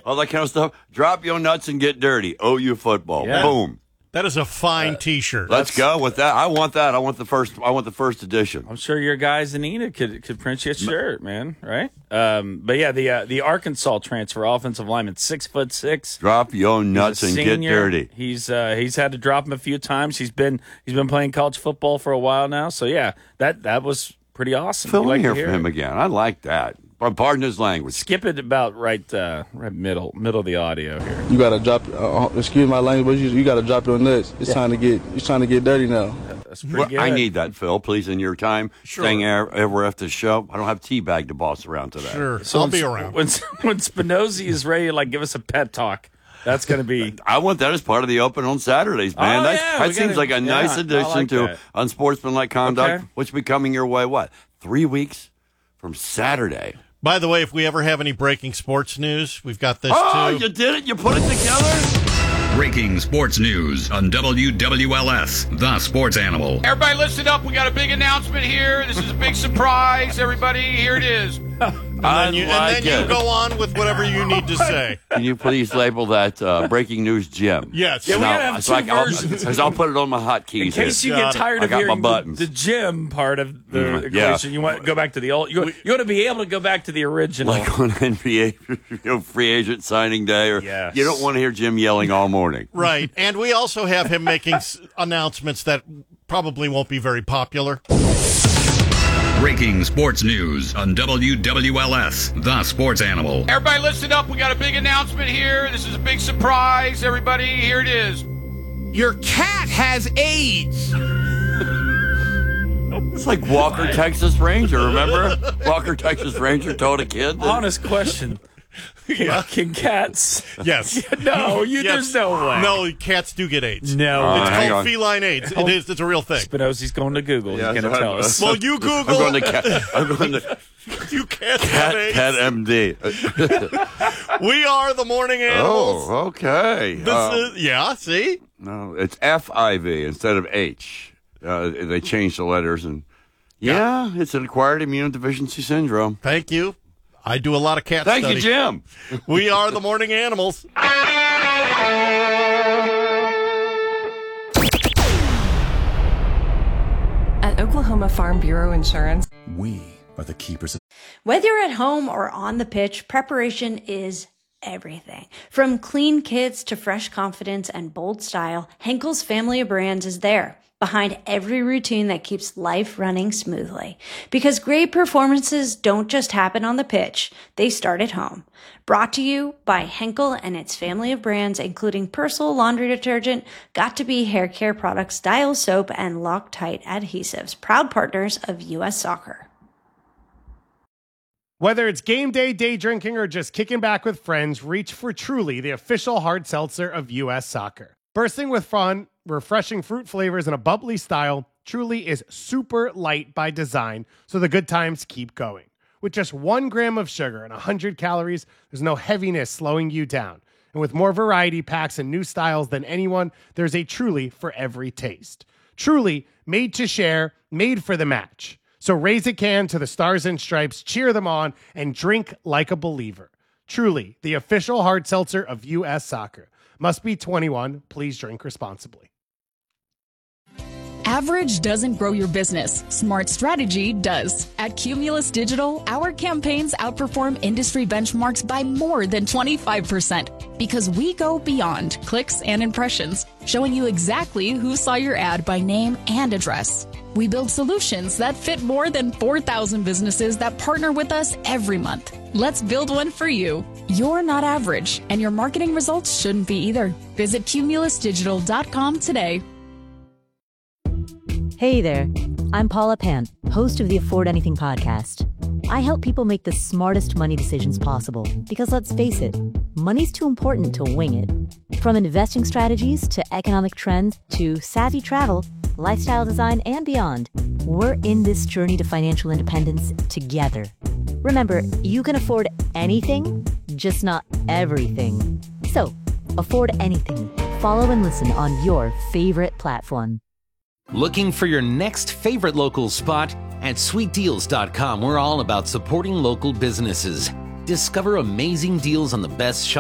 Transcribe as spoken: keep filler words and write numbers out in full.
all that kind of stuff. Drop your nuts and get dirty. O U football. Yeah. Boom. That is a fine uh, T-shirt. Let's That's, go with that. I want that. I want the first. I want the first edition. I'm sure your guys in Enid could could print you a shirt, man. Right? Um, but yeah, the uh, the Arkansas transfer offensive lineman, six foot six. Drop your nuts and senior. get dirty. He's uh, he's had to drop him a few times. He's been he's been playing college football for a while now. So yeah, that that was pretty awesome. Fill like in here hear for him it. again. I like that. Pardon his language. Skip it about right uh, right middle middle of the audio here. You gotta drop. Uh, excuse my language, but you, you gotta drop your nuts. It's yeah. time to get. It's trying to get dirty now. That's pretty well, good. I need that, Phil. Please, in your time, sure. staying ever after the show. I don't have teabag to boss around today. Sure, so I'll when, be around. When when Spinozzi is ready to like give us a pet talk, that's going to be. I want that as part of the open on Saturdays, man. Oh, That's, yeah, that we seems gotta, like a nice yeah, addition like to that. Unsportsmanlike Conduct, Okay. which will be coming your way. What three weeks from Saturday? By the way, if we ever have any breaking sports news, we've got this, oh, too. you did it? You put it together? Breaking sports news on W W L S, the sports animal. Everybody listen up. We got a big announcement here. This is a big surprise, everybody. Here it is. And I then, you, like and then it. you go on with whatever you need to say. Can you please label that uh, breaking news, Jim? Yes. Yeah, we Now, gotta have so two I, I'll, versions. 'cause I'll put it on my hotkeys. In case you Got get it. tired I of got my hearing the, buttons. the gym part of the Mm, equation, yeah. you want to go back to the old. You, you want to be able to go back to the original. Like on N B A you know, free agent signing day, or Yes. you don't want to hear Jim yelling all morning. Right. And we also have him making s- announcements that probably won't be very popular. Breaking sports news on W W L S, the sports animal. Everybody listen up. We got a big announcement here. This is a big surprise, everybody. Here it is. Your cat has AIDS. It's like Walker, Texas Ranger. Remember? Walker, Texas Ranger told a kid. That, Honest question. Can cats? Yes. No, you, Yes. there's no way. No, cats do get AIDS. No. Uh, It's hang called on. feline AIDS. It is. It's a real thing. Spinozzi's going to Google. Yeah, He's going to so tell I'm- us. Well, you I'm Google. going to cat. I'm going to You can't have cat, AIDS. cat M D. We are the morning animals. Oh, okay. This Uh, is, yeah, see? no, it's F I V instead of H. Uh, they changed the letters, and yeah, it's an acquired immune deficiency syndrome. Thank you. I do a lot of cat Thank study. you, Jim. We are the morning animals. At Oklahoma Farm Bureau Insurance, We are the keepers of... Whether you're at home or on the pitch, preparation is everything. From clean kits to fresh confidence and bold style, Henkel's family of brands is there, behind every routine that keeps life running smoothly. Because great performances don't just happen on the pitch, they start at home. Brought to you by Henkel and its family of brands, including Persil laundry detergent, Got2b hair care products, Dial soap, and Loctite adhesives, proud partners of U S Soccer. Whether it's game day, day drinking, or just kicking back with friends, reach for Truly, the official hard seltzer of U S Soccer. Bursting with fun, refreshing fruit flavors, and a bubbly style, Truly is super light by design, so the good times keep going. With just one gram of sugar and one hundred calories, there's no heaviness slowing you down. And with more variety packs and new styles than anyone, there's a Truly for every taste. Truly, made to share, made for the match. So raise a can to the Stars and Stripes, cheer them on, and drink like a believer. Truly, the official hard seltzer of U S Soccer. Must be twenty-one. Please drink responsibly. Average doesn't grow your business. Smart strategy does. At Cumulus Digital, our campaigns outperform industry benchmarks by more than twenty-five percent because we go beyond clicks and impressions, showing you exactly who saw your ad by name and address. We build solutions that fit more than four thousand businesses that partner with us every month. Let's build one for you. You're not average, and your marketing results shouldn't be either. Visit cumulus digital dot com today. Hey there, I'm Paula Pant, host of the Afford Anything podcast. I help people make the smartest money decisions possible because, let's face it, money's too important to wing it. From investing strategies to economic trends to savvy travel, lifestyle design, and beyond, we're in this journey to financial independence together. Remember, you can afford anything, just not everything. So, afford anything. Follow and listen on your favorite platform. Looking for your next favorite local spot? At sweet deals dot com, we're all about supporting local businesses. Discover amazing deals on the best